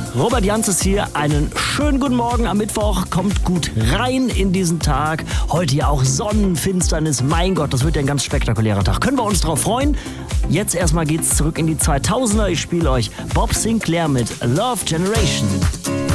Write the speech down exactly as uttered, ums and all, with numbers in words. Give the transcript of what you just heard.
Robert Jans ist hier. Einen schönen guten Morgen am Mittwoch. Kommt gut rein in diesen Tag. Heute ja auch Sonnenfinsternis. Mein Gott, das wird ja ein ganz spektakulärer Tag. Können wir uns drauf freuen? Jetzt erstmal geht's zurück in die zweitausender. Ich spiele euch Bob Sinclair mit Love Generation.